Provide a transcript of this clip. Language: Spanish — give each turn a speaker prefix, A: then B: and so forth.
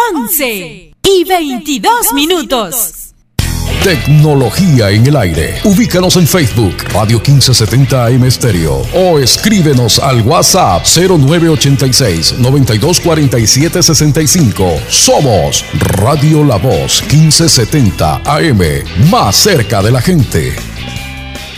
A: 11:22.
B: Tecnología en el aire. Ubícanos en Facebook, Radio 1570 AM Estéreo, o escríbenos al WhatsApp 0986-924765. Somos Radio La Voz 1570 AM, más cerca de la gente.